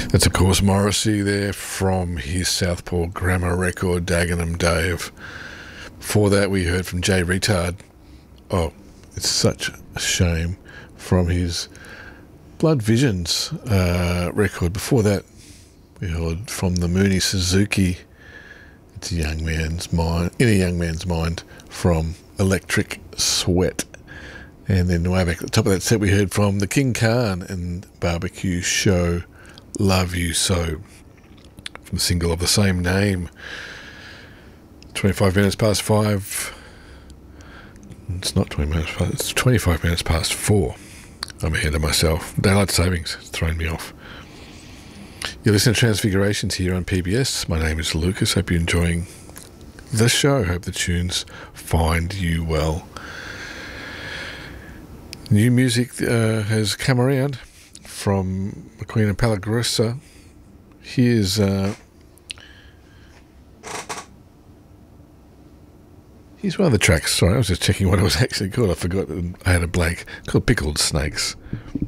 That's of course Morrissey there from his Southpaw Grammar record, Dagenham Dave. Before that we heard from Jay Retard. Oh, it's such a shame, from his Blood Visions record. Before that we heard from the Mooney Suzuki, It's a Young Man's Mind, In a Young Man's Mind, from Electric Sweat. And then way back at the top of that set we heard from the King Khan and Barbecue Show, Love You So, from the single of the same name. 25 minutes past 5. It's not 20 minutes past, it's 25 minutes past 4. I'm ahead of myself. Daylight savings has thrown me off. You're listening to Transfigurations here on PBS. My name is Lucas. Hope you're enjoying the show. Hope the tunes find you well. New music has come around from McQueen and Palagrussa. Here's one of the tracks. Sorry, I was just checking what it was actually called. I forgot. I had a blank. Called Pickled Snakes.